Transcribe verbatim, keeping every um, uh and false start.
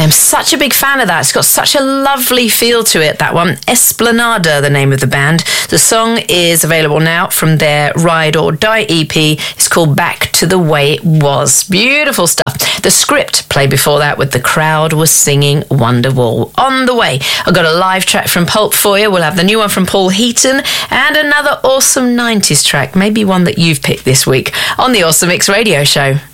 am such a big fan of that. It's got such a lovely feel to it, that one. Esplanada, the name of the band. The song is available now from their Ride or Die E P. It's called Back to the Way It Was. Beautiful stuff. The Script played before that with The Crowd Was Singing Wonderwall. On the way, I've got a live track from Pulp for you. We'll have the new one from Paul Heaton and another awesome nineties track, maybe one that you've picked this week on the Awesome Mix Radio Show.